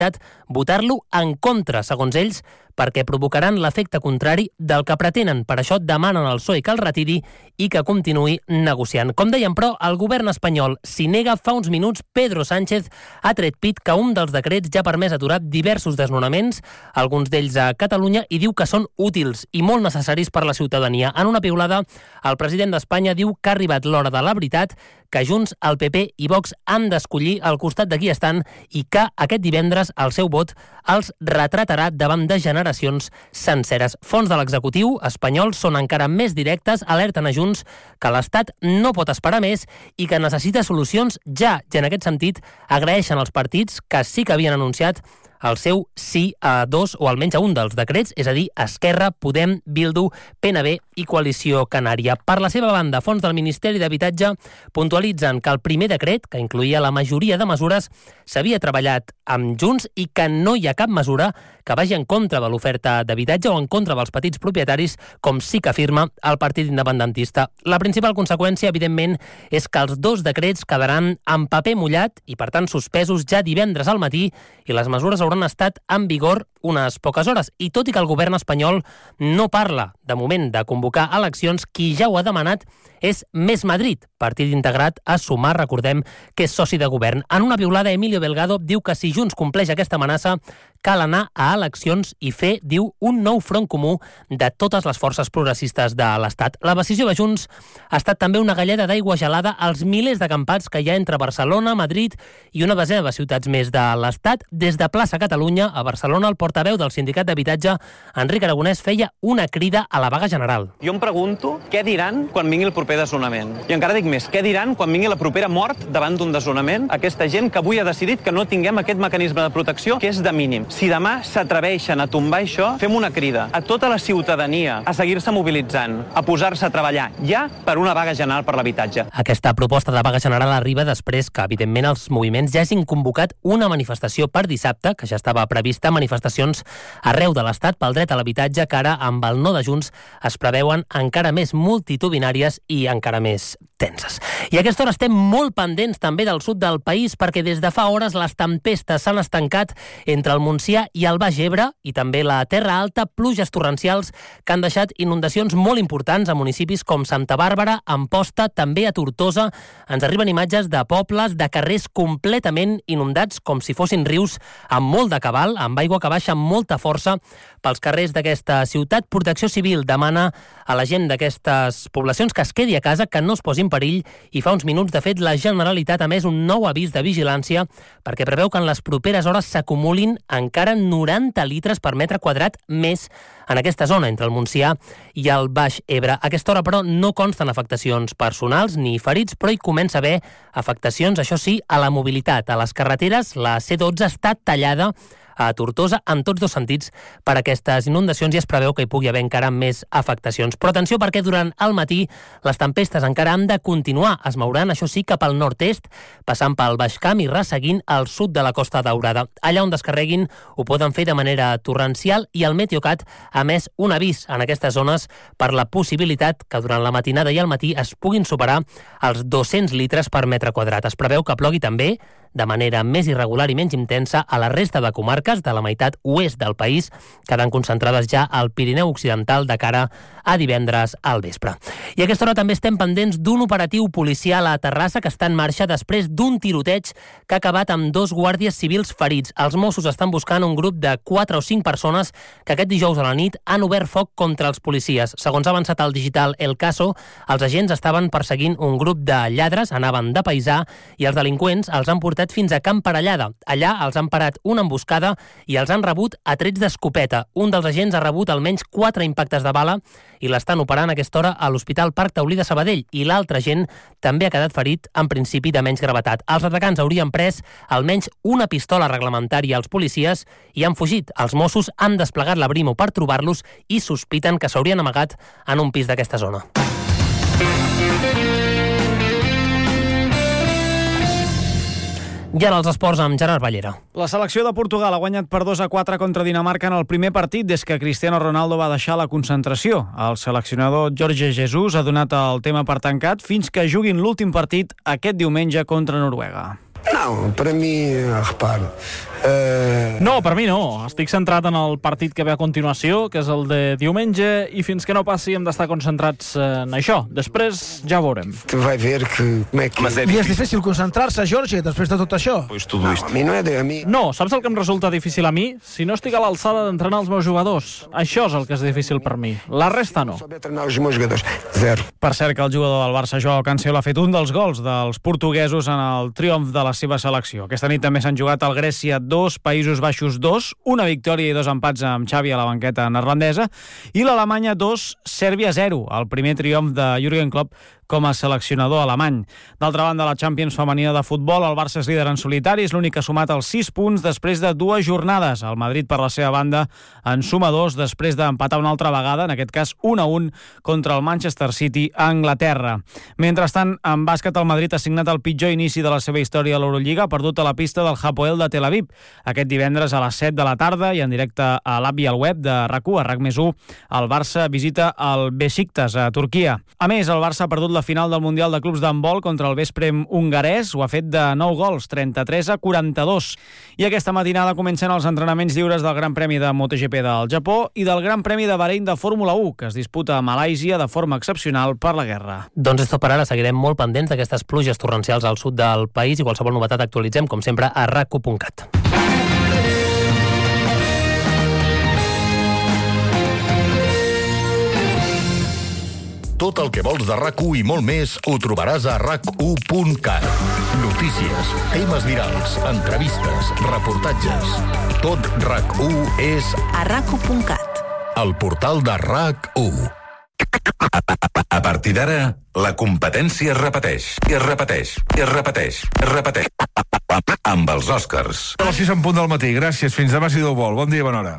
votar-lo en contra, segons ells, perquè provocaran l'efecte contrari del que pretenen. Per això demanen al PSOE que el retiri i que continuï negociant. Com dèiem, però, el govern espanyol s'hi nega. Fa uns minuts, Pedro Sánchez ha tret pit que un dels decrets ja ha permès aturar diversos desnonaments, alguns d'ells a Catalunya, i diu que són útils i molt necessaris per la ciutadania. En una piulada, el president d'Espanya diu que ha arribat l'hora de la veritat, que Junts, el PP i Vox han d'escollir al costat de qui estan i que aquest divendres el seu vot els retratarà davant de generacions senceres. Fonts de l'executiu espanyol són encara més directes, alerten a Junts que l'Estat no pot esperar més i que necessita solucions ja. I en aquest sentit agraeixen als partits que sí que havien anunciat el seu sí a dos o almenys a un dels decrets, és a dir, Esquerra, Podem, Bildu, PNB i Coalició Canària. Per la seva banda, fons del Ministeri d'Habitatge puntualitzen que el primer decret, que incloïa la majoria de mesures, s'havia treballat amb Junts i que no hi ha cap mesura que vagi en contra de l'oferta d'habitatge o en contra dels petits propietaris, com sí que afirma el partit independentista. La principal conseqüència, evidentment, és que els dos decrets quedaran en paper mullat i, per tant, suspesos ja divendres al matí i les mesures hauran estat en vigor unes poques hores. I tot i que el govern espanyol no parla, de moment, de convocar eleccions, qui ja ho ha demanat és Més Madrid, partit integrat a Sumar, recordem que és soci de govern. En una piulada, Emilio Delgado diu que si Junts compleix aquesta amenaça, cal anar a eleccions i fer, diu, un nou front comú de totes les forces progressistes de l'Estat. La decisió de Junts ha estat també una galleda d'aigua gelada als milers d'acampats que hi ha entre Barcelona, Madrid i una desena de ciutats més de l'Estat. Des de Plaça Catalunya, a Barcelona, el portaveu del Sindicat d'Habitatge, Enric Aragonès, feia una crida a la vaga general. Jo em pregunto què diran quan vingui el proper desnonament. I encara dic més, què diran quan vingui la propera mort davant d'un desnonament? Aquesta gent que avui ha decidit que no tinguem aquest mecanisme de protecció que és de mínim. Si demà s'atreveixen a tombar això, fem una crida a tota la ciutadania a seguir-se mobilitzant, a posar-se a treballar ja per una vaga general per l'habitatge. Aquesta proposta de vaga general arriba després que, evidentment, els moviments ja hagin convocat una manifestació per dissabte, que ja estava prevista, manifestacions arreu de l'Estat pel dret a l'habitatge, que ara, amb el no de Junts, es preveuen encara més multitudinàries i encara més tenses. I a aquesta hora estem molt pendents també del sud del país, perquè des de fa hores les tempestes s'han estancat entre el Montsià i el Baix Ebre i també la Terra Alta, pluges torrencials que han deixat inundacions molt importants a municipis com Santa Bàrbara, Amposta, també a Tortosa. Ens arriben imatges de pobles, de carrers completament inundats, com si fossin rius amb molt de cabal, amb aigua que baixa amb molta força pels carrers d'aquesta ciutat. Protecció Civil demana a la gent d'aquestes poblacions que es quedi a casa, que no es posi en perill, i fa uns minuts, de fet, la Generalitat ha emès un nou avís de vigilància perquè preveu que en les properes hores s'acumulin encara 90 litres per metre quadrat més en aquesta zona, entre el Montsià i el Baix Ebre. A aquesta hora, però, no consten afectacions personals ni ferits, però hi comença a haver afectacions, això sí, a la mobilitat. A les carreteres, la C12 està tallada a Tortosa en tots dos sentits per aquestes inundacions i es preveu que hi pugui haver encara més afectacions. Però atenció, perquè durant el matí les tempestes encara han de continuar. Es mouran, això sí, cap al nord-est, passant pel Baix Camp i resseguint al sud de la Costa Daurada. Allà on descarreguin ho poden fer de manera torrencial i el Meteocat ha emès un avís en aquestes zones per la possibilitat que durant la matinada i al matí es puguin superar els 200 litres per metre quadrat. Es preveu que plogui també de manera més irregular i menys intensa a la resta de comarques de la meitat oest del país, quedant concentrades ja al Pirineu Occidental de cara a divendres al vespre. I a aquesta hora també estem pendents d'un operatiu policial a Terrassa que està en marxa després d'un tiroteig que ha acabat amb 2 guàrdies civils ferits. Els Mossos estan buscant un grup de 4 o 5 persones que aquest dijous a la nit han obert foc contra els policies. Segons ha avançat el digital El Caso, els agents estaven perseguint un grup de lladres, anaven de paisà, i els delinqüents els han portat fins a Camp Parellada. Allà els han parat una emboscada i els han rebut a trets d'escopeta. Un dels agents ha rebut almenys 4 impactes de bala i l'estan operant a aquesta hora a l'Hospital Parc Taulí de Sabadell, i l'altre agent també ha quedat ferit, en principi de menys gravetat. Els atacants haurien pres almenys una pistola reglamentària als policies i han fugit. Els Mossos han desplegat la brimo per trobar-los i sospiten que s'haurien amagat en un pis d'aquesta zona. I ara els esports amb Gerard Ballera. La selecció de Portugal ha guanyat per 2-4 contra Dinamarca en el primer partit des que Cristiano Ronaldo va deixar la concentració. El seleccionador Jorge Jesus ha donat el tema per tancat fins que juguin l'últim partit aquest diumenge contra Noruega. Não, para mim, repare, No, per mi no. Estic centrat en el partit que ve a continuació, que és el de diumenge, i fins que no passi hem d'estar concentrats en això. Després ja veurem. Tu vai ver que... I és difícil concentrar-se, Jorge, després de tot això. A mi no és de mi. No, saps el que em resulta difícil a mi? Si no estic a l'alçada d'entrenar els meus jugadors. Això és el que és difícil per mi. La resta no. Saber treinar els meus jugadors. Zero. Per cert, que el jugador del Barça, Joao Cancelo, ha fet un dels gols dels portuguesos en el triomf de la seva selecció. Aquesta nit també s'han jugat al Grècia 2, Països Baixos 2, una victòria i 2 empats amb Xavi a la banqueta neerlandesa, i l'Alemanya 2, Sèrbia 0, el primer triomf de Jürgen Klopp com a seleccionador alemany. D'altra banda, la Champions femenina de futbol, el Barça és líder en solitari, és l'únic que ha sumat els 6 punts després de 2 jornades. El Madrid, per la seva banda, en suma 2 després d'empatar una altra vegada, en aquest cas 1-1 contra el Manchester City a Anglaterra. Mentrestant, en bàsquet, el Madrid ha signat el pitjor inici de la seva història a l'Eurolliga, perdut a la pista del Hapoel de Tel Aviv. Aquest divendres a les 7 de la tarda i en directe a l'app i al web de RAC1, a RAC+1, el Barça visita el Besiktas a Turquia. A més, el Barça ha perdut la final del Mundial de Clubs d'handbol contra el Veszprém hongarès, ho ha fet de 9 gols, 33-42. I aquesta matinada comencen els entrenaments lliures del Gran Premi de MotoGP del Japó i del Gran Premi de Bahrein de Fórmula 1, que es disputa a Malàisia de forma excepcional per la guerra. Doncs és tot per ara, seguirem molt pendents d'aquestes pluges torrencials al sud del país i qualsevol novetat actualitzem, com sempre, a rac1.cat. Tot el que vols de RAC1 i molt més ho trobaràs a rac1.cat. Notícies, temes virals, entrevistes, reportatges. Tot RAC1 és a rac1.cat. El portal de RAC1. A partir d'ara, la competència es repeteix, i es repeteix, i es repeteix, i es repeteix. Amb els Oscars. A les 6 en punt del matí. Gràcies. Fins demà si Déu vol. Bon dia, bona hora.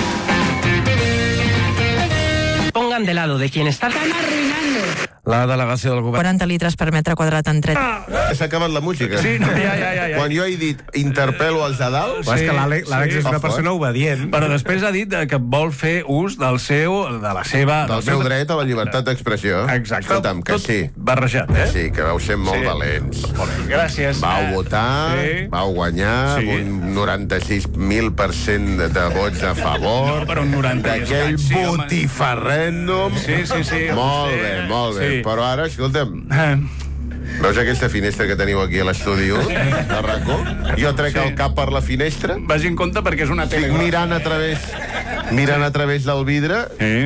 Pongan de lado de quien está tan arruinando. La delegació del govern. 40 litres per metre quadrat en tret. S'ha acabat la música. Sí, no, ja. Quan jo he dit interpel·lo els de dalt... Sí, és que l'Àlex és una persona obedient. Però després ha dit que vol fer ús del meu dret a la llibertat d'expressió. Exacte. Escolta'm, que sí. Barrejat, eh? Sí, que vau ser molt valents. Molt bé, gràcies. Vau votar, vau guanyar amb un 96.000% de vots a favor. No, però un 90. D'aquell botifarrèndum. Sí. Molt bé, molt bé. Però ara, escolta'm... Veus aquesta finestra que teniu aquí a l'estudi de RAC1? Jo trec el cap per la finestra. Vagi en compte perquè és una tele. Estic mirant a través del vidre.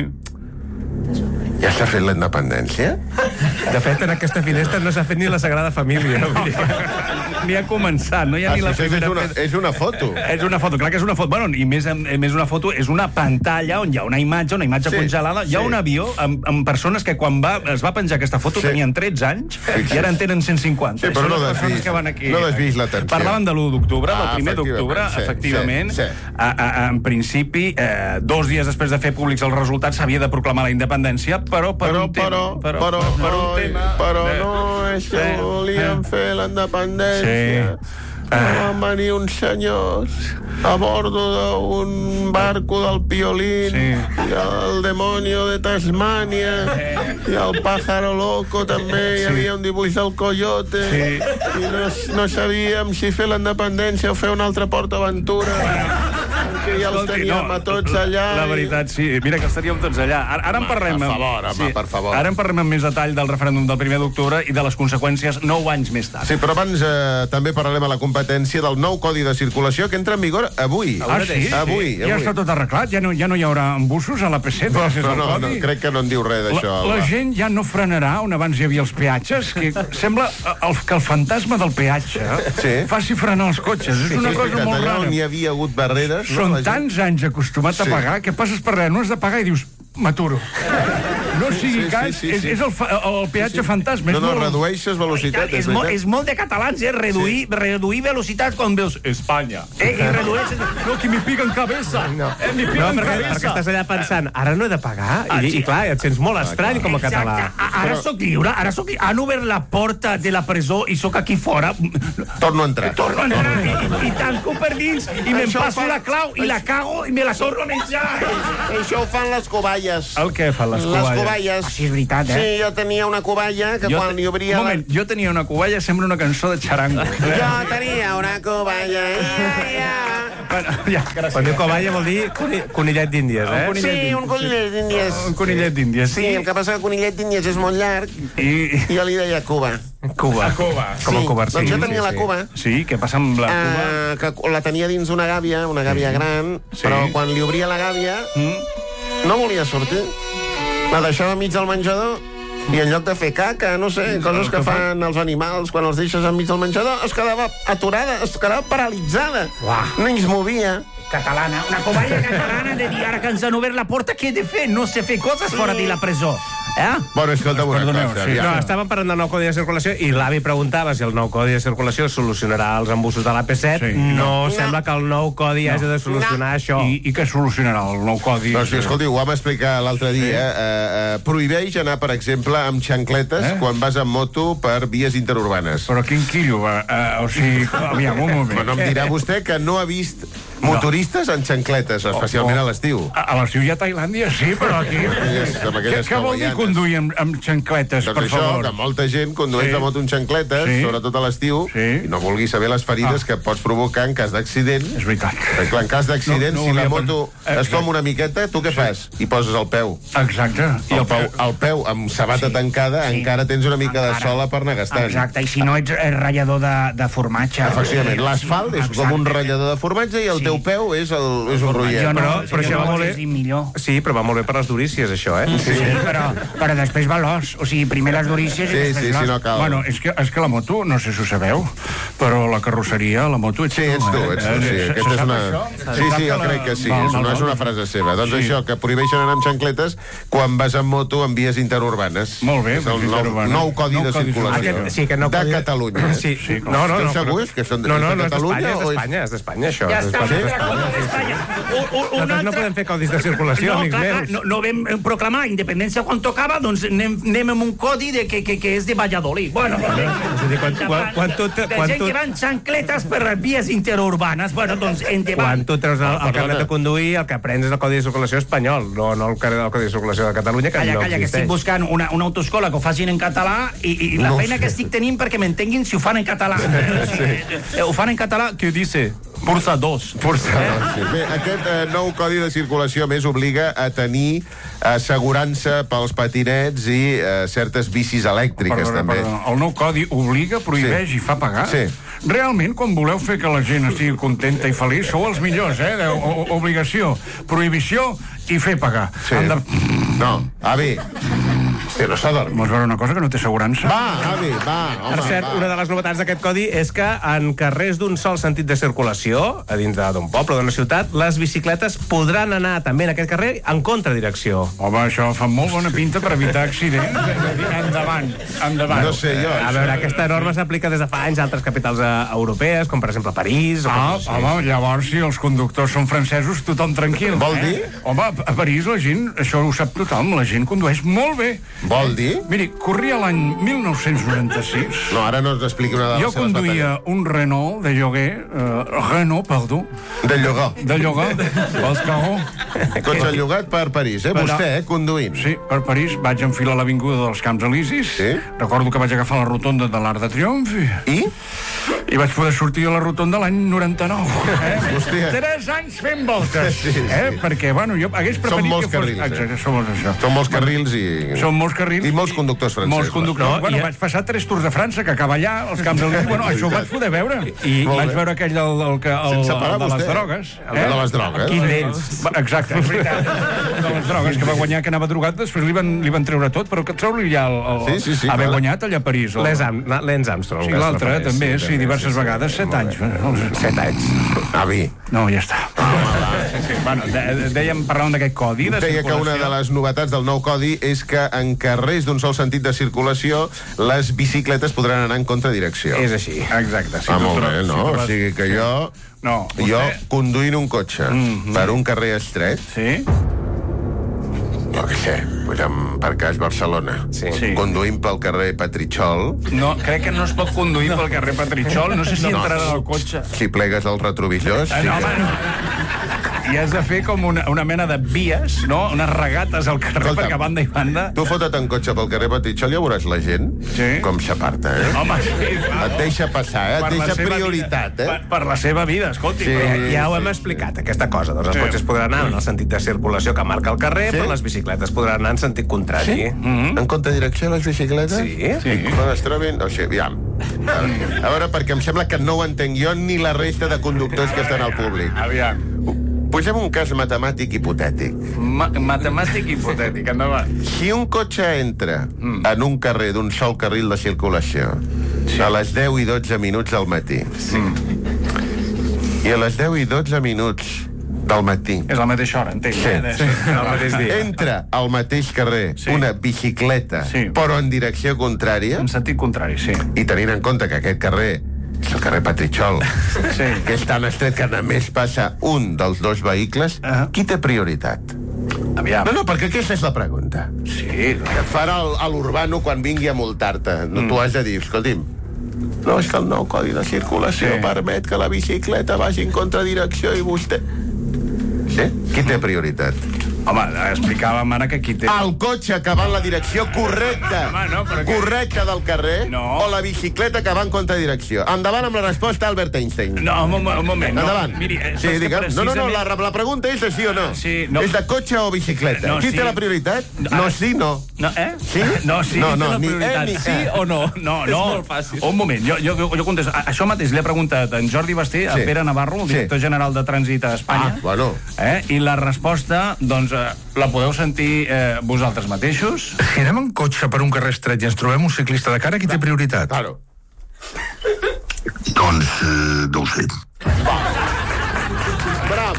Ja s'ha fet la independència? De fet, en aquesta finestra no s'ha fet ni la Sagrada Família. Ni ha començat, no hi ha ni la primera... És una foto. És una foto, clar que és una foto. Bueno, i més una foto, és una pantalla on hi ha una imatge congelada. Hi ha un avió amb persones que quan es va penjar aquesta foto tenien 13 anys i ara en tenen 150. Sí, però no desvis l'atenció. Parlaven de l'1 d'octubre, del 1 d'octubre, efectivament. En principi, 2 dies després de fer públics els resultats s'havia de proclamar la independència, però per un tema. Però no és que volien fer la independència. Van venir uns senyors a bordo d'un barco del Piolín i el demonio de Tasmània i el pájaro loco també, hi havia un dibuix del coyote i no sabíem si fer la independència o fer un altre PortAventura, que ja els teníem a tots allà. La veritat, sí, mira que els teníem tots allà. Ara en parlem. Per favor. Ara en parlem amb més detall del referèndum del 1 d'octubre i de les conseqüències 9 anys més tard. Sí, però abans també parlarem a la competència del nou codi de circulació que entra en vigor avui. Sí? Avui. Ja està tot arreglat? Ja no hi haurà embussos a la P7? No, crec que no en diu res d'això. La gent ja no frenarà on abans hi havia els peatges, que sembla que el fantasma del peatge faci frenar els cotxes. És una cosa molt rara. On hi havia hagut barreres... Són tants anys acostumat a pagar que passes per res, no has de pagar i dius, m'aturo. No sigui cas, és el peatge fantasma. No, redueixes velocitat. És molt de catalans, reduir velocitat quan veus Espanya. I redueixes... No, que m'hi pica en cabeza. No, perquè estàs allà pensant, ara no he de pagar? I clar, et sents molt estrany com a català. Ara sóc lliure, han obert la porta de la presó i sóc aquí fora. Torno a entrar. I tanco per dins i me'n passo la clau i la cago i me la torno a menjar. Això ho fan les coballes. El què fan les coballes? Sí, és veritat, Sí, jo tenia una coballa que quan hi obria... Un moment, jo tenia una coballa, sembla una cançó de xarango. Jo tenia una coballa, Quan diu cobaya vol dir conillet d'Índies, eh? Sí, un conillet d'Índies. Un conillet d'Índies. Sí, el que passa que el conillet d'Índies és molt llarg i jo li deia Cuba. Cuba. Com a Cuba. Doncs jo tenia la Cuba. Sí, què passa amb la Cuba? Que la tenia dins una gàbia gran, però quan li obria la gàbia no volia sortir. La deixava mig del menjador i en lloc de fer caca, no sé, coses que fan els animals quan els deixes enmig del menjador, es quedava aturada, es quedava paralitzada. No es movia. Catalana, una cobaya catalana de dir ara que ens han obert la porta, què he de fer? No sé fer coses fora de la presó. Bueno, escolta'm una cosa. No, estàvem parlant del nou codi de circulació i l'avi preguntava si el nou codi de circulació solucionarà els embussos de l'AP7. No sembla que el nou codi hagi de solucionar això. I què solucionarà el nou codi? Doncs, escolti, ho vam explicar l'altre dia. Prohibeix anar, per exemple, amb xancletes quan vas amb moto per vies interurbanes. Però quin quillo? O sigui, aviam, un moment. Bueno, em dirà vostè que no ha vist motoristes en xancletes, especialment a l'estiu. A l'estiu hi ha Tailàndia, sí, però aquí... Què vol dir conduir amb xancletes, per favor? Que molta gent condueix la moto amb xancletes, sobretot a l'estiu, i no vulgui saber les ferides que pots provocar en cas d'accident. És veritat. Perquè en cas d'accident, si la moto es tom una miqueta, tu què fas? Hi poses el peu. Exacte. I el peu amb sabata tancada encara tens una mica de sola per anar gastant. Exacte, i si no ets ratllador de formatge. Efectivament, l'asfalt és com un ratllador de formatge i el teu peu és un rotllet. Però això va molt bé. Sí, però va molt bé per les durícies, això, eh? Sí, però després va l'os. O sigui, primer les durícies i després l'os. Sí, no cal. Bueno, és que la moto, no sé si ho sabeu, però la carrosseria, la moto ets tu. Sí, ets tu, sí. Aquesta és una... Sí, jo crec que sí. No és una frase seva. Doncs això, que prohibeixen anar amb xancletes quan vas amb moto en vies interurbanes. Molt bé. És el nou codi de circulació. De Catalunya. Sí. No. Segurs que són de Catalunya? És d'Espanya, això. Ja està, nosaltres no podem fer codis de circulació, amics meus. No vam proclamar independència quan tocava, doncs anem amb un codi que és de Valladolid. Bueno, quan tu... De gent que van xancletes per vies interurbanes, bueno, doncs endavant. Quan tu treus el carnet de conduir, el que aprens és el codi de circulació espanyol, no el codi de circulació de Catalunya, que no existeix. Calla, que estic buscant una autoescola que ho facin en català i la feina que estic tenint perquè m'entenguin si ho fan en català. Ho fan en català, què dice? Força 2. Bé, aquest nou codi de circulació més obliga a tenir assegurança pels patinets i certes bicis elèctriques, també. El nou codi obliga, prohibeix i fa pagar? Sí. Realment, quan voleu fer que la gent estigui contenta i feliç, sou els millors, Obligació, prohibició i fer pagar. No, avi. No s'ha dormit. Vols veure una cosa que no té assegurança? Va, avi, va. Per cert, una de les novetats d'aquest codi és que en carrers d'un sol sentit de circulació, a dins d'un poble o d'una ciutat, les bicicletes podran anar també en aquest carrer en contradirecció. Home, això fa molt bona pinta per evitar accidents. Endavant. No sé jo. A veure, aquesta norma s'aplica des de fa anys a altres capitals europees, com per exemple París. Home, llavors, si els conductors són francesos, tothom tranquil. Vol dir? Home, a París la gent, això ho sap tothom, la gent condueix molt bé. Vol dir? Miri, corria l'any 1996. No, ara no ens expliqui una de les seves batalles. Jo conduïa un Renault de lloguer, De llogar. De llogar, pels Cagó. Cotxe llogat per París, Vostè, conduint. Sí, per París vaig enfilar l'avinguda dels Camps Elisis. Sí. Recordo que vaig agafar la rotonda de l'Arc de Triomf. I vaig poder sortir a la rotonda l'any 99. Hòstia. 3 anys fent voltes. Perquè, bueno, jo hagués preferit que fos... Són molts carrils, Exacte, això. Són molts carrils i... Són molts carrils. I molts conductors francesos. Molts conductors. Bueno, vaig passar 3 Tours de França, que acaba allà, als Camps Elisis. Bueno, això ho vaig poder veure. I vaig veure aquell sense parar de les vostè. drogues. De les drogues. Quin d'ells? Exacte, és veritat. De les drogues, que va guanyar, que anava drogat, després li van treure tot, però que treu-li ja haver guanyat allà a París. Lance Armstrong. Sí, l'altre també, sí, diverses vegades. 7 anys. 7 anys. Avi. No, ja està. Bueno, dèiem, parlàvem d'aquest codi de circulació. Deia que una de les novetats del nou codi és que en carrers d'un sol sentit de circulació les bicicletes podran anar en contradirecció. És així. Exacte. Molt bé, no? O sigui que jo... Jo, conduint un cotxe per un carrer estret... Sí? Jo què sé, per cas Barcelona. Conduint pel carrer Petritxol... No, crec que no es pot conduir pel carrer Petritxol. No sé si entrarà al cotxe. Si plegues el retrovisor... No, home, no. I has de fer com una mena de vies, no? Unes regates al carrer, perquè a banda i banda... Tu fotut en cotxe pel carrer Petritxol i ja veuràs la gent com s'aparta, Home, sí. Et deixa passar, et deixa prioritat, Per la seva vida, escolti. Ja ho hem explicat, aquesta cosa. Doncs els cotxes podran anar en el sentit de circulació que marca el carrer, però les bicicletes podran anar en sentit contrari. En contradirecció les bicicletes? Sí. I quan es trobin... O sigui, aviam. A veure, perquè em sembla que no ho entenc jo ni la resta de conductors que estan al públic. Aviam. Posem un cas matemàtic hipotètic. Matemàtic hipotètic, endavant. Si un cotxe entra en un carrer d'un sol carril de circulació a les 10 i 12 minuts del matí i a les 10 i 12 minuts del matí... És la mateixa hora, entenc. Sí. El mateix dia. Entra al mateix carrer una bicicleta, però en direcció contrària... En sentit contrari, sí. I tenint en compte que aquest carrer és el carrer Petritxol, que és tan estret que només passa un dels dos vehicles, qui té prioritat? Aviam. No, perquè aquesta és la pregunta. Sí. Que et farà l'urbano quan vingui a multar-te. No, tu has de dir, escolti'm, no, és que el nou codi de circulació permet que la bicicleta vagi en contradirecció i vostè... Sí? Qui té prioritat? Home, explicàvem ara que aquí té... El cotxe que va en la direcció correcta, correcta del carrer, o la bicicleta que va en contradirecció. Endavant amb la resposta, Albert Einstein. No, un moment. Endavant. Miri, sí, digue'm. No, la pregunta és de sí o no. Sí, és de cotxe o bicicleta. Qui té la prioritat? No, sí, no. Sí? No, sí, no, té la ni prioritat. ni Sí o no? No. És molt fàcil. Un moment, jo contesto. Això mateix l'he preguntat en Jordi Basté, a Pere Navarro, el director general de Trànsit a Espanya. Bueno. I la resposta, doncs, la podeu sentir vosaltres mateixos? Si anem en cotxe per un carrer estret i ens trobem un ciclista de cara, qui té prioritat? Claro. Doncs, no ho sé. Bravo.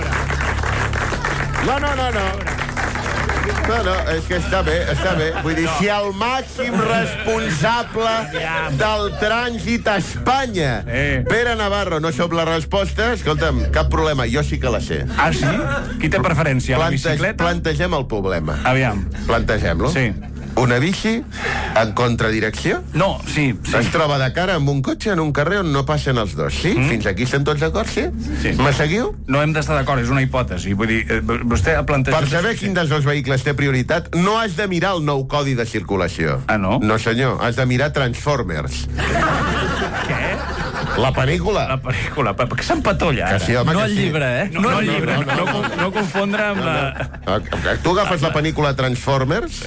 No, és que està bé. Vull dir, si el màxim responsable del trànsit a Espanya, Pere Navarro, no sap la resposta, escolta'm, cap problema, jo sí que la sé. Ah, sí? Qui té preferència, la bicicleta? Plantegem el problema. Aviam. Plantegem-lo. Sí. Una bici en contradirecció? No, sí. Es troba de cara amb un cotxe en un carrer on no passen els dos, sí? Fins aquí estem tots d'acord, sí? Me seguiu? No hem d'estar d'acord, és una hipòtesi. Vull dir, vostè ha plantejat... Per saber quin dels dos vehicles té prioritat, no has de mirar el nou codi de circulació. Ah, no? No, senyor, has de mirar Transformers. Què? La pel·lícula. La pel·lícula. Per què s'empatolla, ara? Sí, home, no el llibre, No el llibre. No confondre amb la... Tu agafes la pel·lícula Transformers...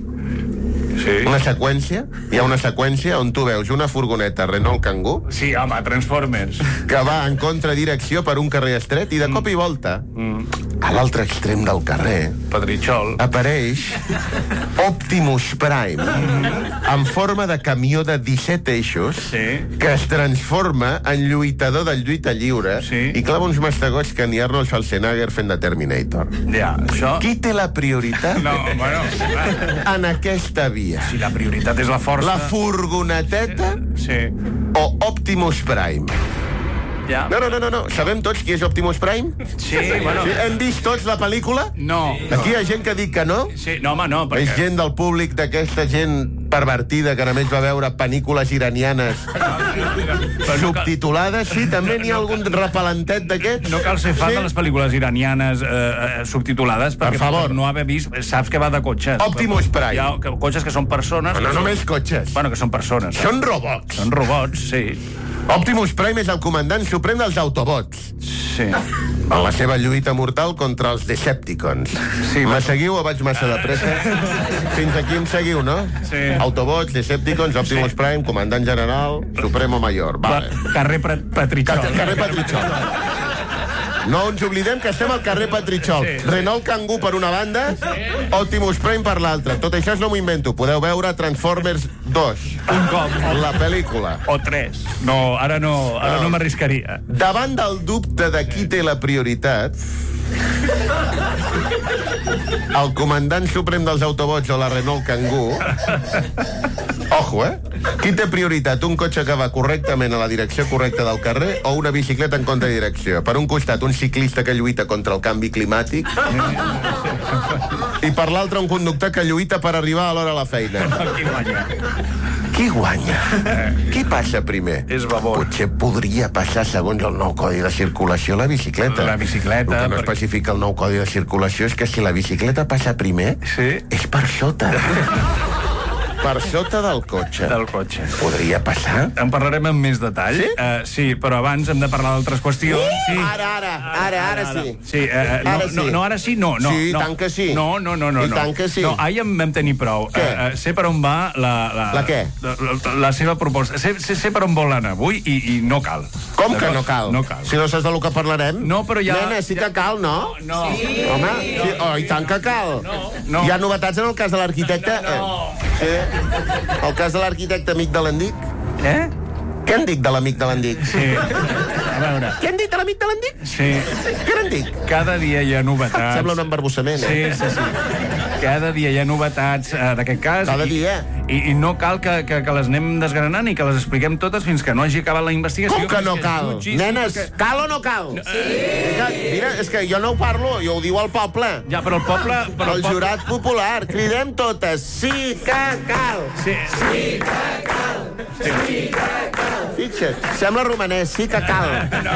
Sí. Una seqüència, hi ha una seqüència on tu veus una furgoneta Renault Kangoo. Sí, home, Transformers. Que va en contradirecció per un carrer estret i de cop i volta, a l'altre extrem del carrer, Petritxol, apareix Optimus Prime, en forma de camió de 17 eixos, que es transforma en lluitador de lluita lliure i clava uns mastegots que ni Arnold Schwarzenegger fent de Terminator. Ja, això... Qui té la prioritat? No, bueno... En aquesta via. Si la prioritat és la força... La furgoneteta o Optimus Prime? Ja. No. Sabem tots qui és Optimus Prime? Sí, bueno... Hem vist tots la pel·lícula? No. Aquí hi ha gent que dic que no? Sí, no, home, no, perquè... És gent del públic d'aquesta gent pervertida que només va veure pel·lícules iranianes subtitulades. Sí, també n'hi ha algun repelentet d'aquests? No cal ser fan de les pel·lícules iranianes subtitulades, perquè per favor, no haver vist, saps que va de cotxes. Optimus Prime. Hi ha cotxes que són persones... No només cotxes. Bueno, que són persones. Són robots. Són robots, sí. Optimus Prime és el comandant suprem dels Autobots. Sí. En la seva lluita mortal contra els Decepticons. Sí. Me seguiu o vaig massa de pressa? Fins aquí em seguiu, no? Sí. Autobots, Decepticons, Optimus Prime, comandant general, Supremo Mayor. Vale. Carrer Petritxol. Carrer Petritxol. No ens oblidem que estem al carrer Petritxol. Renault Kangoo per una banda, Optimus Prime per l'altra. Tot això no m'ho invento. Podeu veure Transformers 2. Un cop. La pel·lícula. O 3. No, ara no m'arriscaria. Davant del dubte de qui té la prioritat, el comandant suprem dels Autobots o la Renault Kangoo, ojo, qui té prioritat? Un cotxe que va correctament a la direcció correcta del carrer o una bicicleta en contradirecció? Per un costat, un ciclista que lluita contra el canvi climàtic i per l'altre, un conductor que lluita per arribar a l'hora a la feina. Qui guanya? Qui passa primer? És babor. Potser podria passar, segons el nou codi de circulació, la bicicleta. La bicicleta. El que no especifica el nou codi de circulació és que si la bicicleta passa primer, és per sota. Per sota del cotxe. Del cotxe. Podria passar? En parlarem amb més detall. Sí, però abans hem de parlar d'altres qüestions. Sí. Ara sí. Sí, ara sí, no. Sí, i tant que sí. No. I tant que sí. No, ahir en vam tenir prou. Sé per on va La què? La seva proposta. Sé per on vol anar avui i no cal. Com que no cal? No cal. Si no saps del que parlarem? No, però ja... Nena, sí que cal, no? No. Sí. Home, sí. I tant que cal. No. Hi ha novetats en el cas de l'arquitecte? No. Sí. El cas de l'arquitecte amic de l'Endic? Què en dic de l'amic de l'Endic? Sí. A veure. Què en dic de l'amic de l'Endic? Sí. Què en dic? Cada dia hi ha novetats. Sembla un embarbussament, Sí. Cada dia hi ha novetats d'aquest cas. Cada dia. I no cal que les anem desgranant i que les expliquem totes fins que no hagi acabat la investigació. Com que no cal? Nenes, cal o no cal? Sí. Mira, és que jo no ho parlo, jo ho diu el poble. Ja, però el poble... El jurat popular. Cridem totes. Sí que cal. Sí que cal. Sí que cal. Fixa't, sembla romanès. Sí que cal.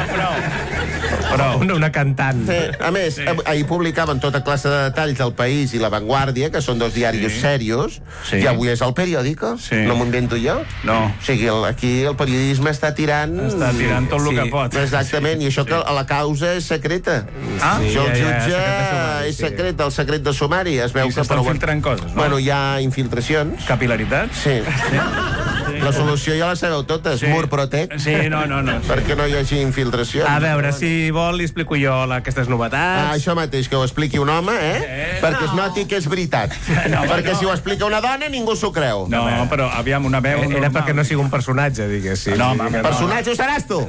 Però una cantant. Sí. A més, ahir publicaven tota classe de detalls del País i La Vanguardia, que són dos diaris serios, i avui és el Periódico. No m'ho invento jo. No. O sigui, aquí el periodisme està tirant... Està tirant tot el que pot. Exactament, i això que la causa és secreta. Això el jutge és secret, el secret de sumari. Es veu que s'estan filtrant coses, no? Bueno, hi ha infiltracions. Capilaritats? Sí. La solució ja la sabeu totes, Mur Protec. Sí, no. Perquè no hi hagi infiltracions. A veure, si vol, li explico jo aquestes novetats. Això mateix, que ho expliqui un home, perquè es noti que és veritat. Perquè si ho explica una dona, ningú s'ho creu. No, però aviam, una veu... Era perquè no sigui un personatge, diguéssim. Personatge ho seràs tu!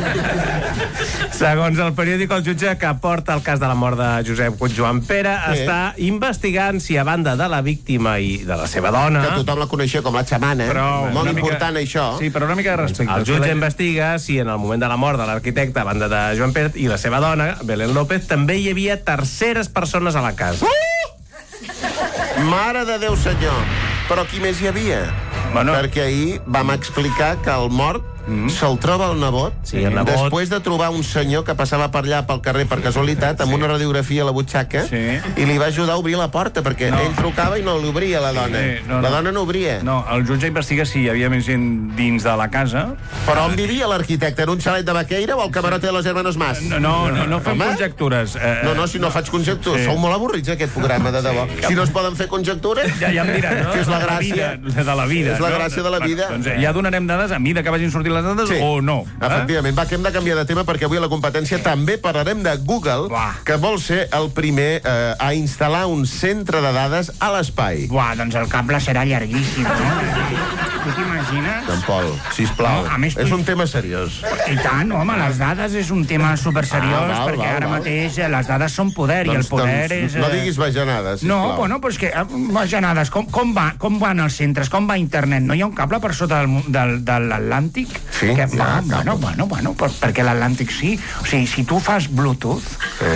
Segons el periòdic, el jutge que porta el cas de la mort de Josep Joan Pere està investigant si, a banda de la víctima i de la seva dona... Que tothom la coneixia com la xamana, molt important això. Sí, però una mica de respecte. El jutge investiga si en el moment de la mort de l'arquitecte, a banda de Joan Pere i la seva dona, Belén López, també hi havia terceres persones a la casa. Mare de Déu, senyor! Però qui més hi havia? Perquè ahir vam explicar que el mort se'l troba el nebot, després de trobar un senyor que passava per allà pel carrer per casualitat amb una radiografia a la butxaca i li va ajudar a obrir la porta perquè ell trucava i no l'obria la dona. La dona no obria. No, el jutge investiga si hi havia més gent dins de la casa. Però on vivia l'arquitecte? En un xalet de Baqueira o al camarote de los hermanos Mas? No fem conjectures. No, si no faig conjectures. Sou molt avorrits, aquest programa, de debò. Si no es poden fer conjectures... Ja em diran, no? Que és la gràcia. De la vida. És la gràcia de la vida. Doncs ja donarem dades a mida que vagin sortint les dades o no. Efectivament. Va, que hem de canviar de tema perquè avui a la competència també parlarem de Google, que vol ser el primer a instal·lar un centre de dades a l'espai. Doncs el cable serà llarguíssim, no? Tu t'imagines? En Pol, sisplau. És un tema seriós. I tant, home, les dades és un tema superseriós perquè ara mateix les dades són poder i el poder és... No diguis bajanades, sisplau. No, bueno, però és que bajanades, com van els centres, com va internet? No hi ha un cable per sota de l'Atlàntic? Sí, Bueno, perquè l'Atlàntic sí. O sigui, si tu fas Bluetooth,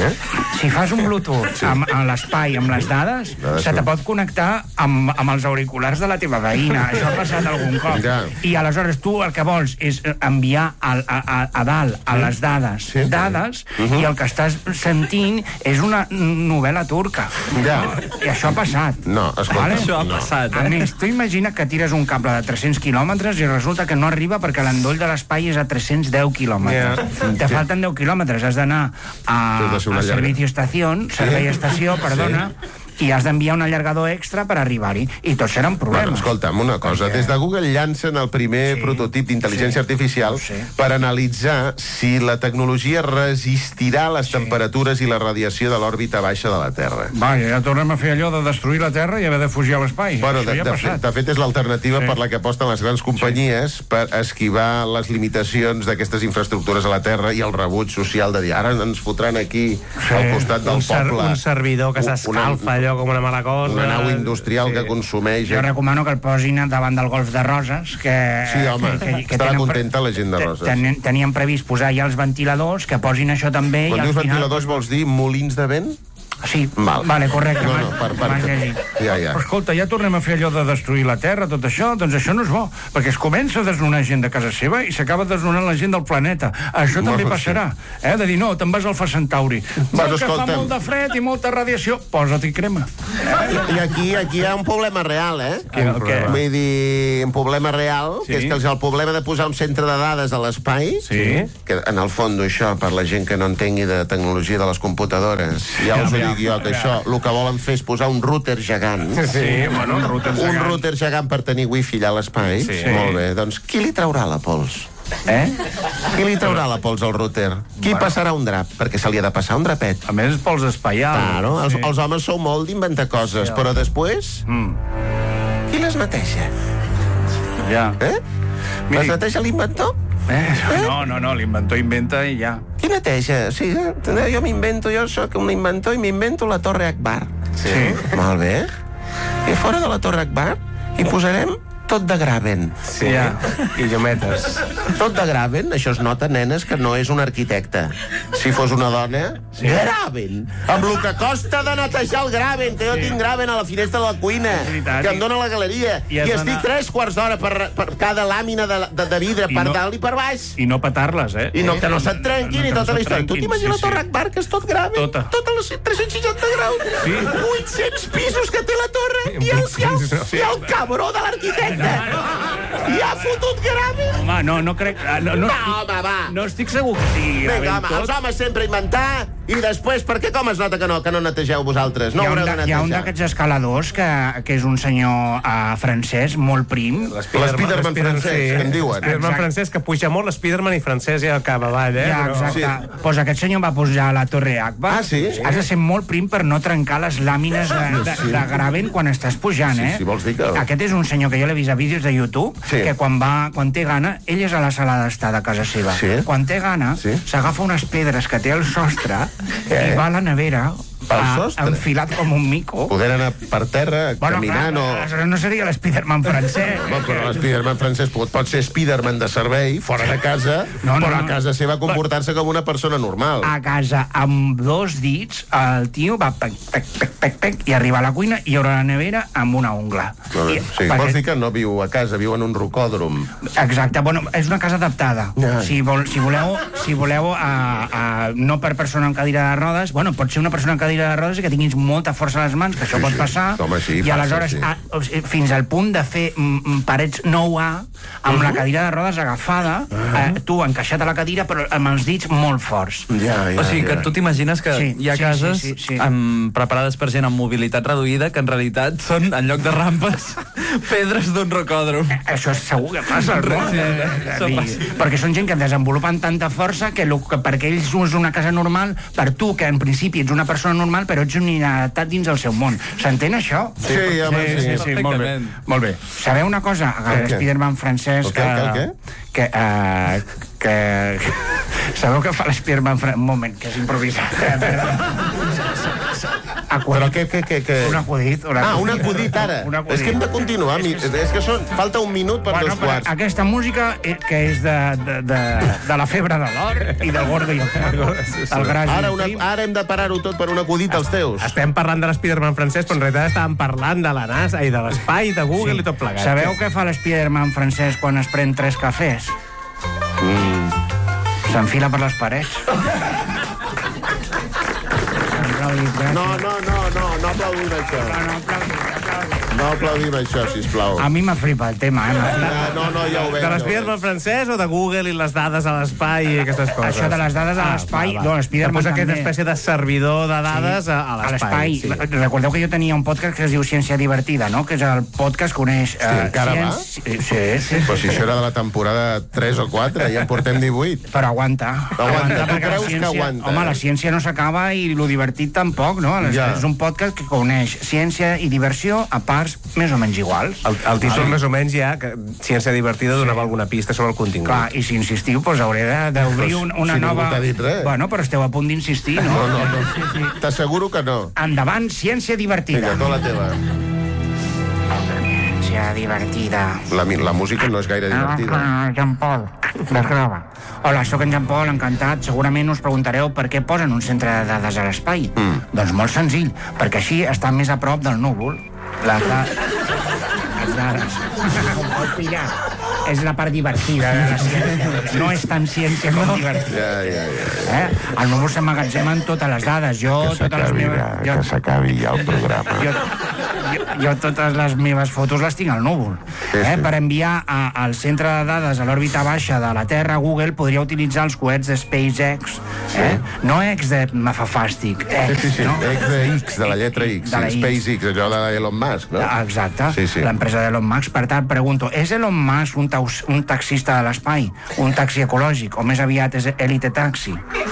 si fas un Bluetooth a l'espai amb les dades, se te pot connectar amb els auriculars de la teva veïna. Això ha passat algun cop. I aleshores tu el que vols és enviar a dalt a les dades i el que estàs sentint és una novel·la turca. I això ha passat. No, escolta. Això ha passat, A més, tu imagina que tires un cable de 300 quilòmetres i resulta que no arriba perquè l'endoll de l'espai és a 310 quilòmetres. Te falten 10 quilòmetres, has d'anar a servei estació, perdona, i has d'enviar un allargador extra per arribar-hi. I tots seran problemes. Bueno, escolta'm, una cosa. Des de Google llancen el primer prototip d'intel·ligència artificial per analitzar si la tecnologia resistirà les temperatures i la radiació de l'òrbita baixa de la Terra. Vaja, ja tornem a fer allò de destruir la Terra i haver de fugir a l'espai. Bueno, de fet, és l'alternativa per la que aposten les grans companyies per esquivar les limitacions d'aquestes infraestructures a la Terra i el rebuig social de dir, ara ens fotran aquí al costat del poble. Un servidor que s'escalfa allò com una mala cosa. Una nau industrial que consumeix... Jo recomano que el posin davant del golf de Roses, que... Sí, home, estarà contenta la gent de Roses. Tenien previst posar ja els ventiladors, que posin això també... Quan dius ventiladors vols dir molins de vent? Sí, vale, correcte. No, Però escolta, ja tornem a fer allò de destruir la Terra, tot això, doncs això no és bo, perquè es comença a desnonar gent de casa seva i s'acaba desnonant la gent del planeta. Això també passarà, de dir, no, te'n vas al Alfa Centauri. Bueno, que fa molt de fred i molta radiació, posa't-hi crema. I aquí hi ha un problema real, Vull dir, un problema real, que és que el problema de posar un centre de dades a l'espai, que en el fons això, per la gent que no entengui de tecnologia de les computadores, ja us ho dic jo, que això, el que volen fer és posar un router gegant. Un router gegant per tenir wifi allà a l'espai. Molt bé, doncs qui li traurà la pols? Qui li traurà la pols al router? Qui passarà un drap? Perquè se li ha de passar un drapet. A més, pols espaial. Claro, els homes sou molt d'inventar coses, però després... Qui les neteja? Les neteja l'inventor? No, l'inventor inventa i ja. Qui neteja? Sí, jo m'invento, jo sóc un inventor i m'invento la Torre Akbar. Sí. Molt bé. I fora de la Torre Akbar hi posarem tot de graven. Sí, i llumetes. Tot de graven, això es nota, nenes, que no és un arquitecte. Si fos una dona, graven. Amb el que costa de netejar el graven, que jo tinc graven a la finestra de la cuina, que em dóna la galeria, i estic 3 quarts d'hora per cada làmina de vidre, per dalt i per baix. I no petar-les, I que no se't trenquin i tota la història. Tu t'imagines la Torre Akbar, que és tot graven? Tota les 360 graus. 800 pisos que té la torre, i el cabró de l'arquitecte i ha fotut graven. Home, no crec... No, home, va. No estic segur que sigui vinga, home, els homes sempre inventar i després, per què com es nota que no netegeu vosaltres? No haureu de netejar. Hi ha un d'aquests escaladors que és un senyor francès molt prim. L'Spiderman francès, que en diuen. L'Spiderman francès, que puja molt, l'Spiderman i francès ja acaba avall, Ja, exacte. Doncs aquest senyor va pujar a la Torre Akbar. Ah, sí? Has de ser molt prim per no trencar les làmines de graven quan estàs pujant, Sí, vols dir que... Aquest és un senyor que jo l'he vist a vídeos de YouTube, que quan té gana, ell és a la sala d'estar de casa seva. Quan té gana, s'agafa unes pedres que té al sostre i va a la nevera enfilat com un mico. Poder anar per terra, caminant no seria l'Spiderman francès. Però l'Spiderman francès pot ser Spiderman de servei, fora de casa, però a casa seva comportar-se com una persona normal. A casa, amb 2 dits, el tio va pec, i arriba a la cuina i obre la nevera amb una ungla. Vols dir que no viu a casa, viu en un rocòdrom. Exacte, bueno, és una casa adaptada. Si voleu, no per persona amb cadira de rodes, bueno, pot ser una persona amb cadira de rodes i que tinguis molta força a les mans, que això pot passar, i aleshores fins al punt de fer parets 9A amb la cadira de rodes agafada, tu encaixat a la cadira però amb els dits molt forts. O sigui que tu t'imagines que hi ha cases preparades per gent amb mobilitat reduïda que en realitat són, en lloc de rampes, pedres d'un rocòdrom. Això és segur que passa, perquè són gent que desenvolupen tanta força que perquè ells és una casa normal, per tu, que en principi ets una persona normal, però ets un inadaptat dins el seu món. S'entén això? Sí, molt bé. Sabeu una cosa? L'Spiderman francès... Què? Sabeu què fa l'Spiderman francès? Un moment, que és improvisat. Però què? Un acudit. Un acudit, ara. És que hem de continuar. És que falta un minut per 2 quarts. Aquesta música, que és de la febre de l'or i del Gordo i el Flaco. Ara hem de parar-ho tot per un acudit als teus. Estem parlant de l'Spiderman francès, però en realitat estàvem parlant de la NASA i de l'espai, de Google i tot plegat. Sabeu què fa l'Spiderman francès quan es pren 3 cafès? S'enfila per les parets. No aplaudim això. No aplaudim això, sisplau. A mi m'ha flipat el tema, No, ja ho veig. De l'Spiderman francès o de Google i les dades a l'espai i aquestes coses? Això de les dades a l'espai, l'Spiderman també. Aquesta espècie de servidor de dades a l'espai. Recordeu que jo tenia un podcast que es diu Ciència Divertida, no? Que és el podcast que uneix... encara va? Sí. Però si això era de la temporada 3 o 4, ja en portem 18. Però aguanta. Tu creus que aguanta? Home, la ciència no s'acaba i lo divertit tampoc, no? És un podcast que uneix ciència i diversió a parts més o menys iguals. El títol més o menys ja, que Ciència Divertida donava alguna pista sobre el contingut. Clar, i si insistiu, doncs hauré d'obrir una nova... Si ningú t'ha dit res. Bueno, però esteu a punt d'insistir, no? No. T'asseguro que no. Endavant, Ciència Divertida. Vinga, la teva. Ciència Divertida. La música no és gaire divertida. Jean-Paul, desgrava. Hola, sóc en Jean-Paul, encantat. Segurament us preguntareu per què posen un centre de dades a l'espai. Doncs molt senzill, perquè així està més a prop del núvol. Les dades. Com pot pillar. És la part divertida de la ciència. No és tan ciència com divertida. El núvol s'emmagatzemen totes les dades. Que s'acabi ja el programa. Jo totes les meves fotos les tinc al núvol. Per enviar al centre de dades a l'òrbita baixa de la Terra, Google podria utilitzar els coets de SpaceX. No X de mafafàstic. X de X, de la lletra X. SpaceX, allò de Elon Musk, no? Exacte, l'empresa d'Elon Musk. Per tant, pregunto, és Elon Musk un taxista de l'espai? Un taxi ecològic? O més aviat és Elite Taxi?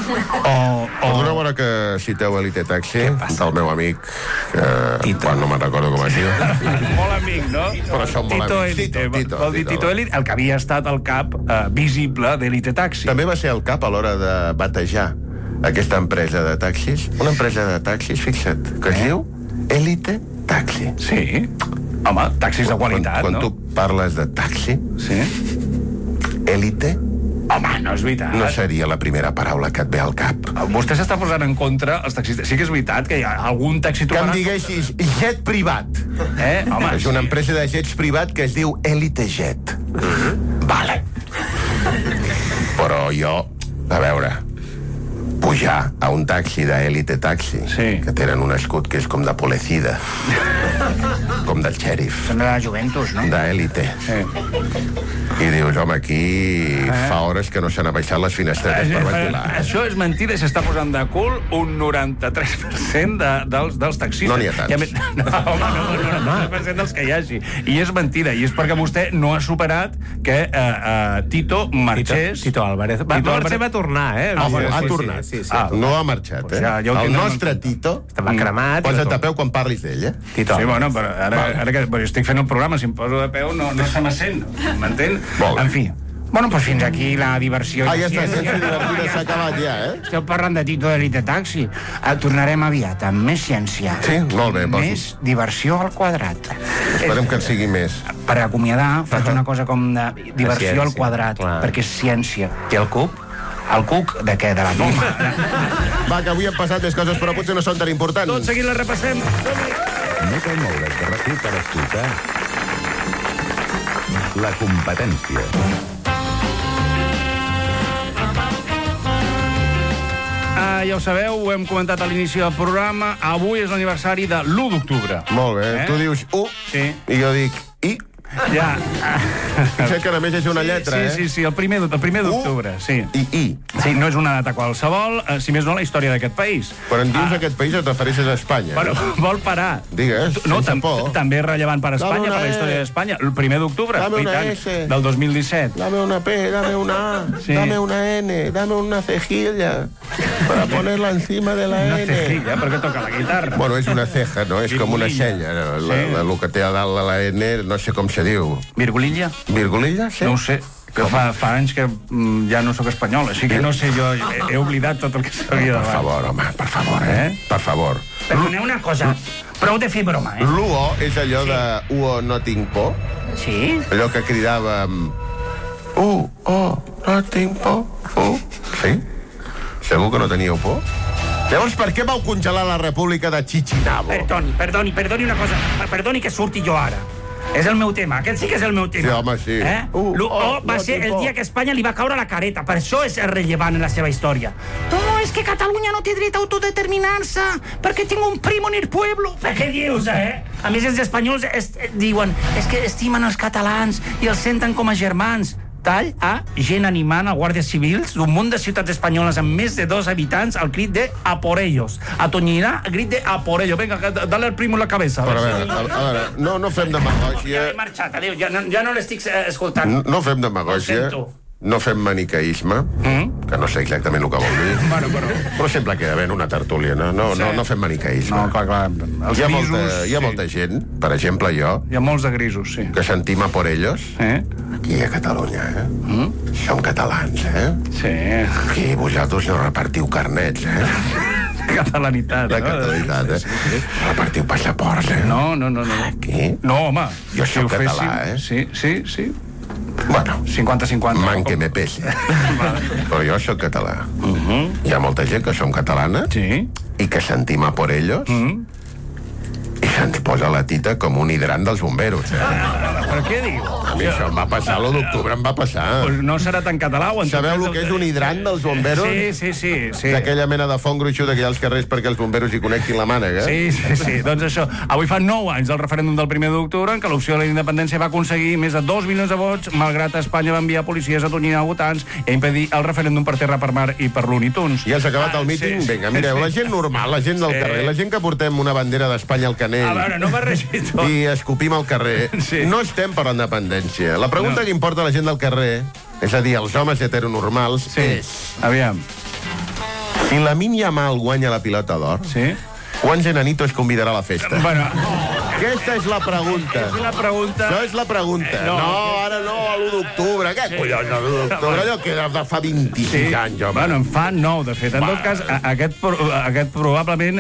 Una bona que citeu Elite Taxi, del meu amic, quan no me'n recordo com es diu. Molt amic, no? Però som molt amics. Vol dir Tito Elite, el que havia estat el cap visible d'Elite Taxi. També va ser el cap a l'hora de batejar aquesta empresa de taxis. Una empresa de taxis, fixa't, que es diu Elite Taxi. Sí. Home, taxis de qualitat, no? Quan tu parles de taxi, Elite... Home, no és veritat. No seria la primera paraula que et ve al cap. Vostè s'està posant en contra els taxistes. Sí que és veritat que hi ha algun taxi... Que em diguessis jet privat. Home, és una empresa de jets privat que es diu Elite Jet. Vale. Però jo, a veure, pujar a un taxi d'Elite Taxi, que tenen un escut que és com de Polecida, com del xèrif. Sembla de la Juventus, no? D'Elite. I dius, home, aquí fa hores que no s'han abaixat les finestretes per ventilar. Això és mentida i s'està posant de cul un 93% dels taxistes. No n'hi ha tants. Home, no, 93% dels que hi hagi. I és mentida, i és perquè vostè no ha superat que Tito marxés... Tito Álvarez. Va tornar, Ha tornat. No ha marxat, El nostre Tito... Estava cremat. Posa't a peu quan parlis d'ell, Sí, bueno, però ara que estic fent el programa, si em poso de peu no se m'assent, m'entén? En fi. Bueno, doncs fins aquí la diversió. Ja està, sense divertir s'ha acabat ja, Esteu parlant de Tito d'Elite Taxi. Tornarem aviat amb més ciència. Sí, molt bé. Més diversió al quadrat. Esperem que en sigui més. Per acomiadar, faig una cosa com de diversió al quadrat, perquè és ciència. I el cub? El cuc de què? De la poma? Va, que avui han passat més coses, però potser no són tan importants. Tot seguit les repassem. No cal moure's de RAC1 per escoltar La Competència. Ja ho sabeu, ho hem comentat a l'inici del programa. Avui és l'aniversari de l'1 d'octubre. Molt bé. Tu dius 1 i jo dic I. Ja. Sé que només és una lletra, Sí, el primer d'octubre, sí. I. Sí, no és una data qualsevol, si més no la història d'aquest país. Quan em dius aquest país et refereixes a Espanya. Bueno, vol parar. Digues, sense por. També és rellevant per Espanya, per la història d'Espanya. El 1 d'octubre, del 2017. Dame una P, dame una A, dame una N, dame una cejilla para ponerla encima de la N. Una cejilla, perquè toca la guitarra. Bueno, és una ceja, no? És com una cella. El que té a dalt de la N, no sé com se diu. Virgulilla? Virgulilla, sí. No ho sé, que fa anys que ja no sóc espanyol, així que no sé, jo he oblidat tot el que sabia davant. Per favor, home, per favor, Per favor. Perdoneu una cosa, prou de fer broma, L'UO és allò de UO no tinc por? Sí. Allò que cridàvem... UO no tinc por? Sí? Segur que no teníeu por? Llavors, per què vau congelar la República de Chichinabo? Perdoni una cosa, perdoni que surti jo ara. És el meu tema, aquest sí que és el meu tema. Sí, home, sí. L'UO va ser el dia que Espanya li va caure la careta, per això és rellevant en la seva història. No, és que Catalunya no té dret a autodeterminar-se, perquè tinc un primo en el pueblo. Per què dius, A més, els espanyols diuen, és que estimen els catalans i els senten com a germans. Tall a gent animant a guàrdies civils d'un munt de ciutats espanyoles amb més de 2 habitants al crit de a por ellos. A Toñina, el crit de a por ellos. Venga, dale al primo en la cabeza. Però a veure, no fem demagògia. Ja he marxat, adéu, ja no l'estic escoltant. No fem demagògia. No fem maniqueisme, que no sé exactament el que vol dir. Però sempre queda bé en una tertúlia, no fem maniqueisme. No, clar. Hi ha molta gent, per exemple jo... Hi ha molts de grisos, sí. Que sentim a por ellos. Aquí a Catalunya, Som catalans, Sí. Aquí vosaltres no repartiu carnets, Catalanitat, La catalanitat, Repartiu passaports, No. Aquí? No, home. Jo soc català, Sí. Bueno, 50-50. Man que me pese. Però jo sóc català. Hi ha molta gent que som catalana i que sentim a por ellos i ens posa la tita com un hidrant dels bomberos. Però què diu? A mi això em va passar, l'1 d'octubre em va passar. Pues no serà tan català. Sabeu el que és un hidrant dels bomberos? Sí. D'aquella mena de fong gruixut que hi ha als carrers perquè els bomberos hi connectin la mànega. Sí. Doncs això, avui fa 9 anys del referèndum del 1 d'octubre en què l'opció de la independència va aconseguir més de 2 milions de vots, malgrat Espanya va enviar policies a atonyar votants i impedir el referèndum per terra, per mar i per Looney Tunes. Ja s'ha acabat el míting? Vinga, mireu, la gent normal, la gent del carrer, la gent que portem una bandera d'Espanya al canell... A veure, no barregi tot. I escopim al carrer. No estem per la independència. La pregunta que importa a la gent del carrer, és a dir, els homes heteronormals, és... Aviam. Si Lamine Yamal guanya la pilota d'or, quants enanitos convidarà a la festa? Bueno... Aquesta és la pregunta. És la pregunta. Això és la pregunta. No, ara no, l'1 d'octubre. Què collons, l'1 d'octubre? Allò que de fa 26 anys, home. Bueno, en fa 9, de fet. En tot cas, aquest probablement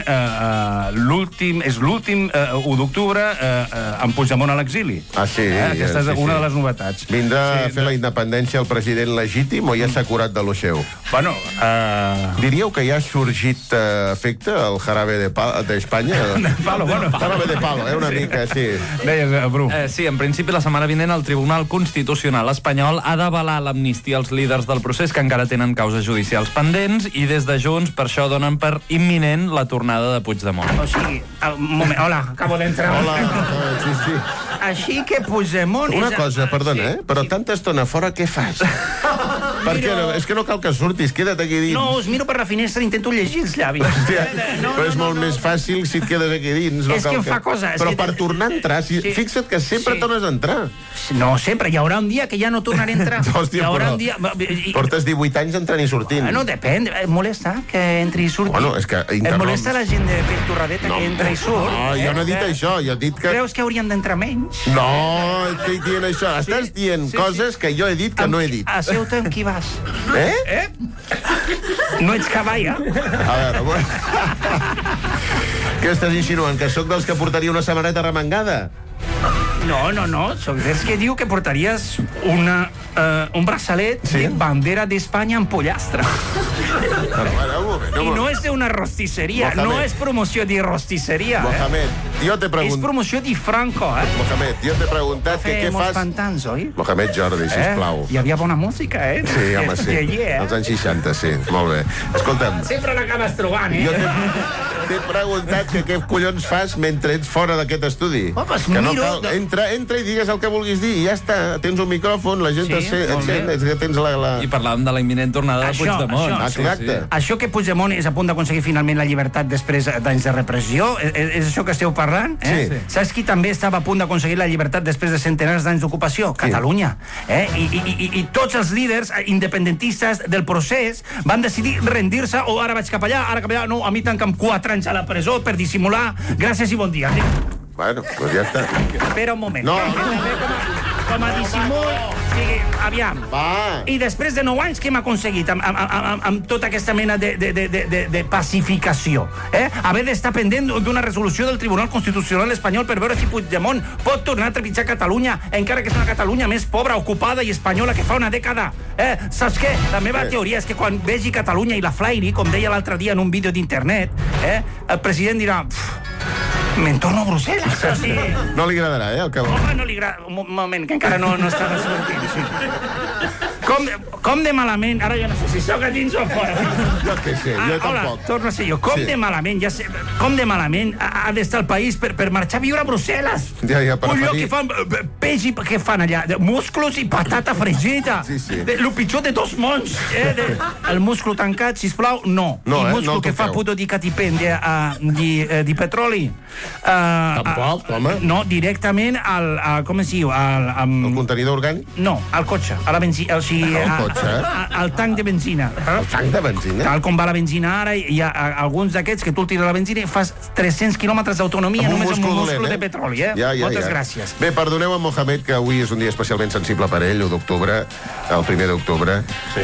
és l'últim 1 d'octubre amb Puigdemont a l'exili. Ah, sí? Aquesta és una de les novetats. Vindrà a fer la independència el president legítim o ja s'ha curat de lo seu? Bueno... Diríeu que ja ha sorgit efecte el jarabe d'Espanya? Jarabe de palo, una mica, sí. Deies, Bru. Sí, en principi, la setmana vinent el Tribunal Constitucional espanyol ha d'avalar l'amnistia als líders del procés que encara tenen causes judicials pendents i des de Junts per això donen per imminent la tornada de Puigdemont. O sigui, un moment, hola, acabo d'entrar. Hola, sí. Així que Puigdemont... Una cosa, perdona, però tanta estona fora, què fas? Perquè és que no cal que surtis, queda't aquí dins. No, us miro per la finestra i intento llegir els llavis. Hòstia, però és molt més fàcil si et quedes aquí dins. És que em fa cosa. Però per tornar a entrar, fixa't que sempre tornes a entrar. No, sempre. Hi haurà un dia que ja no tornaré a entrar. Hòstia, però portes 18 anys entrant i sortint. No, depèn. Et molesta que entri i surti? Bueno, és que et molesta la gent de Torradeta que entra i surt? No, jo no he dit això. Jo he dit que... Creus que haurien d'entrar menys? No, estic dient això. Estàs dient coses que jo he dit que no he dit. Asseu-te amb qui vas. Eh? No ets cavalla? A veure, bueno... Què estàs insinuant? Que sóc dels que portaria una samarreta remangada? No. Soc dels que diu que portaries un braçalet de bandera d'Espanya amb pollastre. I no és d'una rostisseria, no és promoció de rostisseria. Mohamed, jo t'he preguntat... És promoció de Franco, Mohamed, jo t'he preguntat que què fas... Pantans, oi? Mohamed Jordi, sisplau. Hi havia bona música, Sí, home, sí. Els anys 60, sí. Molt bé. Escolta'm... Sempre l'acabes trobant, Jo t'he preguntat que què collons fas mentre ets fora d'aquest estudi. Que no cal... Entra i digues el que vulguis dir i ja està. Tens un micròfon, la gent et sent, tens la... I parlàvem de la imminent tornada de Puigdemont. Exacte. Això que Puigdemont és a punt d'aconseguir finalment la llibertat després d'anys de repressió, és això que esteu parlant? Sí. Saps qui també estava a punt d'aconseguir la llibertat després de centenars d'anys d'ocupació? Catalunya. I tots els líders independentistes del procés van decidir rendir-se o ara vaig cap allà, no, a mi tanca'm 4 anys a la presó per dissimular. Gràcies i bon dia. Bueno, doncs ja està. Espera un moment. No. Com a dissimul... Aviam. Va. I després de 9 anys, què hem aconseguit amb tota aquesta mena de pacificació? Haver d'estar pendent d'una resolució del Tribunal Constitucional espanyol per veure si Puigdemont pot tornar a trepitjar Catalunya, encara que és una Catalunya més pobra, ocupada i espanyola que fa una dècada. Saps què? La meva teoria és que quan vegi Catalunya i la flairi, com deia l'altre dia en un vídeo d'internet, el president dirà... Me'n torno a Brussel·les. Sí. No li agradarà, el que... Home, no li agrada... Un moment, que encara no estava sortint. Sí. Com de malament... Ara jo no sé si sóc a dins o a fora. Jo què sé, jo tampoc. Hola, torno a ser jo. De malament, ja sé... Com de malament ha d'estar el país per marxar a viure a Brussel·les? Ja, per un lloc que fan peix i què fan allà? Músculos i patata fregida. Sí. Lo pitjor de 2 mons. El músculo tancat, sisplau, no. Il músculo che fa pudor di catipende di petroli. Tampoc, home. No, directament al com es diu? Al contenidor orgànic? No, al cotxe, a la benzina, o sigui, al tanc de benzina. El tanc de benzina? Tal com va la benzina ara, hi ha alguns d'aquests que tu el tires a la benzina i fas 300 quilòmetres d'autonomia només amb un múscul de petroli, Moltes gràcies. Bé, perdoneu a Mohamed, que avui és un dia especialment sensible per ell, l'1 d'octubre, el 1 d'octubre.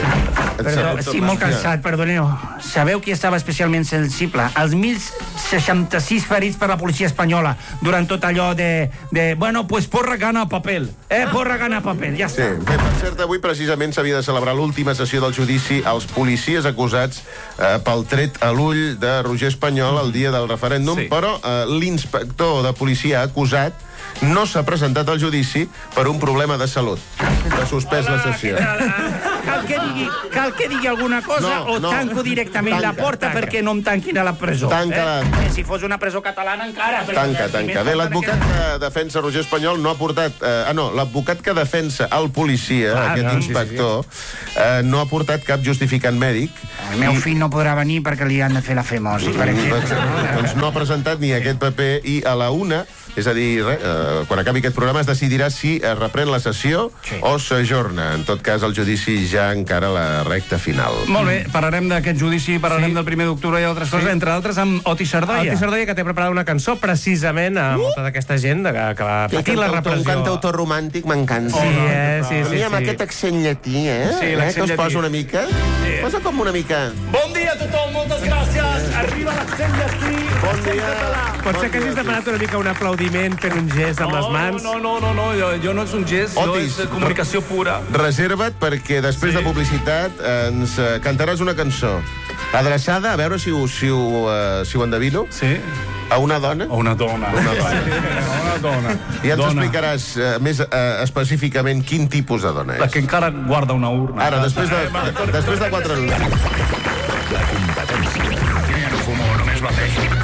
Sí, molt cansat, perdoneu. Sabeu qui estava especialment sensible? Els 1.066 ferits per la policia espanyola durant tot allò de bueno, pues porra gana papel. Porra gana papel, ja està. Sí, bé, per cert, avui precisament precisament s'havia de celebrar l'última sessió del judici als policies acusats pel tret a l'ull de Roger Espanyol el dia del referèndum, però l'inspector de policia acusat no s'ha presentat al judici per un problema de salut. Ha suspès la sessió. Cal que digui alguna cosa o tanco directament la porta perquè no em tanquin a la presó. Tanca. Si fos una presó catalana encara. Tanca. Bé, l'advocat que defensa Roger Espanyol no ha portat... l'advocat que defensa el policia, aquest inspector, no ha portat cap justificant mèdic. El meu fill no podrà venir perquè li han de fer la femosi, per exemple. Doncs no ha presentat ni aquest paper i a la 1, és a dir, quan acabi aquest programa es decidirà si es reprèn la sessió o s'ajorna. En tot cas, el judici ja encara la recta final. Molt bé, parlarem d'aquest judici, parlarem del 1 d'octubre i altres coses, entre altres amb Oti Sardoia. Oti Sardoia, que té preparada una cançó precisament a molta d'aquesta gent que va patir la repressió. Un cantautor romàntic m'encanta. Sí. I amb aquest accent llatí, que us posa una mica. Posa com una mica. Bon dia a tothom, moltes gràcies. Arriba l'accent llatí. Bon dia. Pot ser que hagis demanat una mica un aplaudiment fent un gest amb les mans? No, jo no és un gest, Otis, no és comunicació pura. Reserva't perquè després de publicitat ens cantaràs una cançó adreçada, a veure si ho endevino. Sí. A una dona? A una dona. Una dona. I ja ens explicaràs més específicament quin tipus de dona és. La que encara guarda una urna. Ara, després de 4 minuts. La competència. Jo ja no fumo, només beveixo.